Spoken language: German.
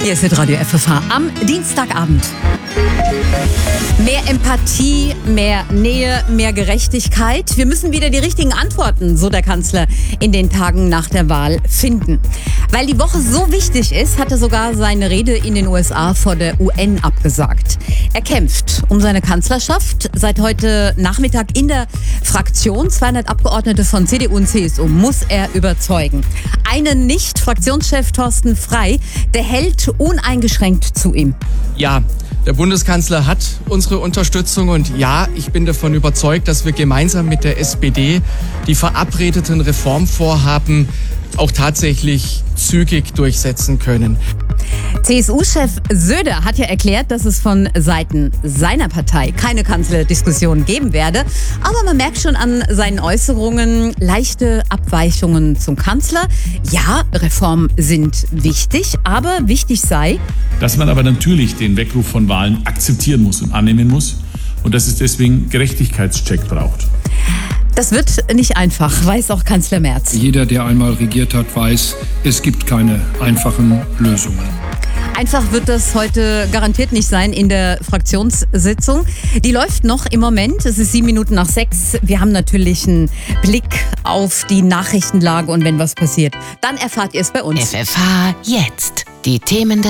Hier ist Radio FFH am Dienstagabend. Mehr Empathie, mehr Nähe, mehr Gerechtigkeit. Wir müssen wieder die richtigen Antworten, so der Kanzler, in den Tagen nach der Wahl finden. Weil die Woche so wichtig ist, hat er sogar seine Rede in den USA vor der UN abgesagt. Er kämpft um seine Kanzlerschaft. Seit heute Nachmittag in der Fraktion. 200 Abgeordnete von CDU und CSU muss er überzeugen. Einen nicht, Fraktionschef Thorsten Frey, der hält uneingeschränkt zu ihm. Ja, der Bundeskanzler hat unsere Unterstützung und ja, ich bin davon überzeugt, dass wir gemeinsam mit der SPD die verabredeten Reformvorhaben auch tatsächlich zügig durchsetzen können. CSU-Chef Söder hat ja erklärt, dass es von Seiten seiner Partei keine Kanzlerdiskussion geben werde. Aber man merkt schon an seinen Äußerungen leichte Abweichungen zum Kanzler. Ja, Reformen sind wichtig, aber wichtig sei, dass man aber natürlich den Weckruf von Wahlen akzeptieren muss und annehmen muss und dass es deswegen Gerechtigkeitscheck braucht. Das wird nicht einfach, weiß auch Kanzler Merz. Jeder, der einmal regiert hat, weiß, es gibt keine einfachen Lösungen. Einfach wird das heute garantiert nicht sein in der Fraktionssitzung. Die läuft noch im Moment. Es ist 6:07. Wir haben natürlich einen Blick auf die Nachrichtenlage und wenn was passiert, dann erfahrt ihr es bei uns. FFH jetzt. Die Themen des